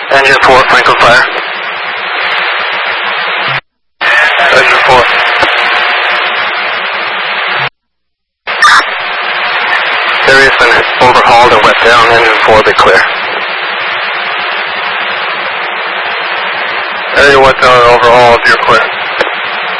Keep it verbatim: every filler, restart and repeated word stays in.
Engine four, Franklin Fire. Engine four. Area's been overhauled and wet down. Engine four, be clear. Area wet down and overhauled, you're clear.